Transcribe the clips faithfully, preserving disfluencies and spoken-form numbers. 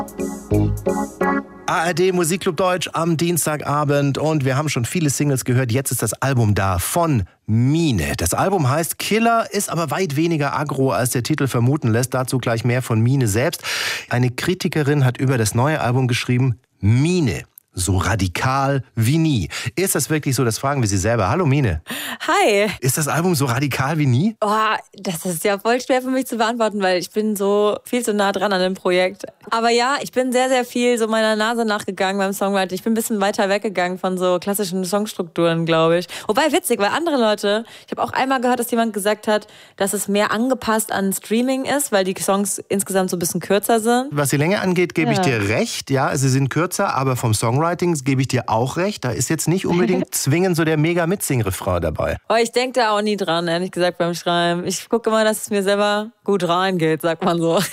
A R D Musikclub Deutsch am Dienstagabend und wir haben schon viele Singles gehört. Jetzt ist das Album da von Mine. Das Album heißt Killer, ist aber weit weniger aggro, als der Titel vermuten lässt. Dazu gleich mehr von Mine selbst. Eine Kritikerin hat über das neue Album geschrieben, Mine, so radikal wie nie. Ist das wirklich so? Das fragen wir sie selber. Hallo Mine. Hi. Ist das Album so radikal wie nie? Oh, das ist ja voll schwer für mich zu beantworten, weil ich bin so viel zu nah dran an dem Projekt. Aber ja, ich bin sehr, sehr viel so meiner Nase nachgegangen beim Songwriting. Ich bin ein bisschen weiter weggegangen von so klassischen Songstrukturen, glaube ich. Wobei witzig, weil andere Leute, ich habe auch einmal gehört, dass jemand gesagt hat, dass es mehr angepasst an Streaming ist, weil die Songs insgesamt so ein bisschen kürzer sind. Was die Länge angeht, gebe ja. ich dir recht. Ja, sie sind kürzer, aber vom Songwriting gebe ich dir auch recht. Da ist jetzt nicht unbedingt zwingend so der mega Mitsing-Refrain dabei. Aber ich denke da auch nie dran, ehrlich gesagt, beim Schreiben. Ich gucke immer, dass es mir selber gut reingeht, sagt man so.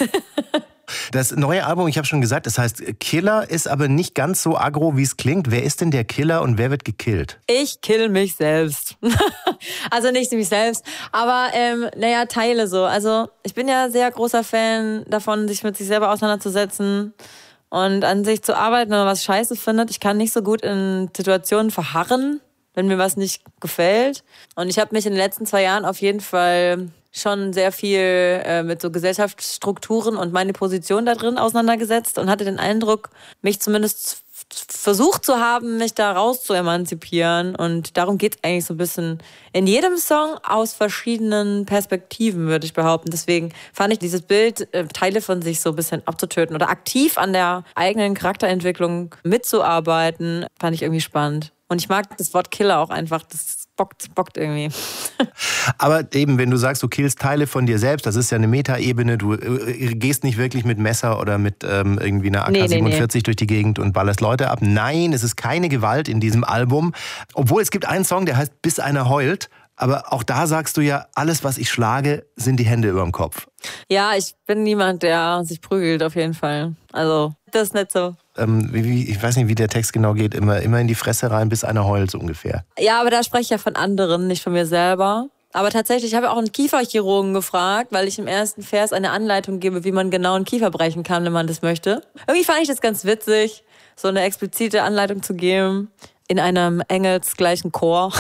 Das neue Album, ich habe schon gesagt, das heißt Killer, ist aber nicht ganz so aggro, wie es klingt. Wer ist denn der Killer und wer wird gekillt? Ich kill mich selbst. Also nicht mich selbst, aber ähm, naja, Teile so. Also ich bin ja sehr großer Fan davon, sich mit sich selber auseinanderzusetzen und an sich zu arbeiten, wenn man was scheiße findet. Ich kann nicht so gut in Situationen verharren, wenn mir was nicht gefällt. Und ich habe mich in den letzten zwei Jahren auf jeden Fall schon sehr viel äh, mit so Gesellschaftsstrukturen und meine Position da drin auseinandergesetzt und hatte den Eindruck, mich zumindest versucht zu haben, mich da raus zu emanzipieren. Und darum geht's eigentlich so ein bisschen in jedem Song aus verschiedenen Perspektiven, würde ich behaupten. Deswegen fand ich dieses Bild, äh, Teile von sich so ein bisschen abzutöten oder aktiv an der eigenen Charakterentwicklung mitzuarbeiten, fand ich irgendwie spannend. Und ich mag das Wort Killer auch einfach, das bockt, bockt irgendwie. Aber eben, wenn du sagst, du killst Teile von dir selbst, das ist ja eine Metaebene, du äh, gehst nicht wirklich mit Messer oder mit ähm, irgendwie einer A K siebenundvierzig nee, nee. durch die Gegend und ballerst Leute ab. Nein, es ist keine Gewalt in diesem Album. Obwohl es gibt einen Song, der heißt Bis einer heult. Aber auch da sagst du ja, alles, was ich schlage, sind die Hände überm Kopf. Ja, ich bin niemand, der sich prügelt, auf jeden Fall. Also, das ist nicht so. Ähm, wie, ich weiß nicht, wie der Text genau geht. Immer, immer in die Fresse rein, bis einer heult, so ungefähr. Ja, aber da spreche ich ja von anderen, nicht von mir selber. Aber tatsächlich, ich habe auch einen Kieferchirurgen gefragt, weil ich im ersten Vers eine Anleitung gebe, wie man genau einen Kiefer brechen kann, wenn man das möchte. Irgendwie fand ich das ganz witzig, so eine explizite Anleitung zu geben in einem engelsgleichen Chor.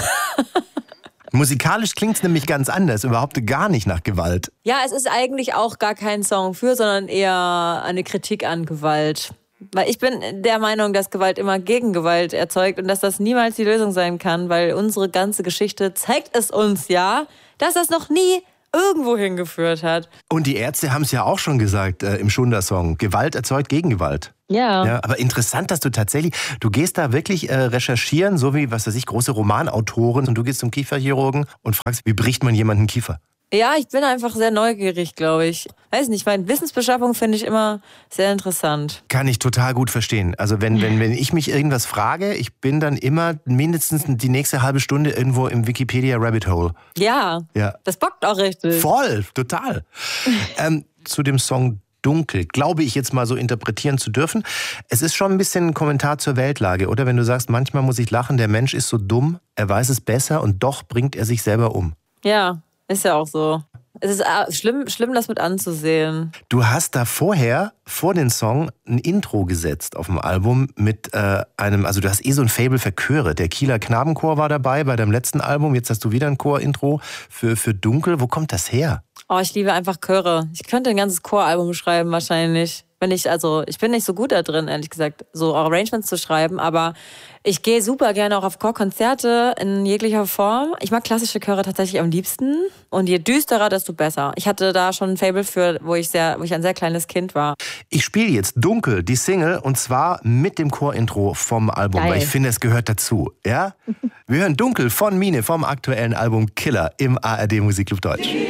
Musikalisch klingt es nämlich ganz anders, überhaupt gar nicht nach Gewalt. Ja, es ist eigentlich auch gar kein Song für, sondern eher eine Kritik an Gewalt. Weil ich bin der Meinung, dass Gewalt immer Gegengewalt erzeugt und dass das niemals die Lösung sein kann, weil unsere ganze Geschichte zeigt es uns ja, dass das noch nie irgendwo hingeführt hat. Und die Ärzte haben es ja auch schon gesagt äh, im Schunder-Song, Gewalt erzeugt Gegengewalt. Ja. ja. Aber interessant, dass du tatsächlich, du gehst da wirklich äh, recherchieren, so wie, was weiß ich, große Romanautoren und du gehst zum Kieferchirurgen und fragst, wie bricht man jemanden Kiefer? Ja, ich bin einfach sehr neugierig, glaube ich. Weiß nicht, meine Wissensbeschaffung finde ich immer sehr interessant. Kann ich total gut verstehen. Also wenn, wenn, wenn ich mich irgendwas frage, ich bin dann immer mindestens die nächste halbe Stunde irgendwo im Wikipedia-Rabbit-Hole. Ja, ja, das bockt auch richtig. Voll, total. ähm, zu dem Song Dunkel, glaube ich jetzt mal so interpretieren zu dürfen. Es ist schon ein bisschen ein Kommentar zur Weltlage, oder? Wenn du sagst, manchmal muss ich lachen, der Mensch ist so dumm, er weiß es besser und doch bringt er sich selber um. Ja, ist ja auch so. Es ist schlimm, schlimm, das mit anzusehen. Du hast da vorher, vor den Song, ein Intro gesetzt auf dem Album mit äh, einem, also du hast eh so ein Faible für Chöre. Der Kieler Knabenchor war dabei bei deinem letzten Album. Jetzt hast du wieder ein Chor-Intro für, für Dunkel. Wo kommt das her? Oh, ich liebe einfach Chöre. Ich könnte ein ganzes Choralbum schreiben wahrscheinlich. Wenn ich, also, ich bin nicht so gut da drin, ehrlich gesagt, so Arrangements zu schreiben, aber ich gehe super gerne auch auf Chorkonzerte in jeglicher Form. Ich mag klassische Chöre tatsächlich am liebsten und je düsterer, desto besser. Ich hatte da schon ein Faible für, wo ich sehr, wo ich ein sehr kleines Kind war. Ich spiele jetzt Dunkel, die Single, und zwar mit dem Chorintro vom Album, Geil. weil ich finde, es gehört dazu, ja? Wir hören Dunkel von Mine vom aktuellen Album Killer im A R D Musikclub Deutsch.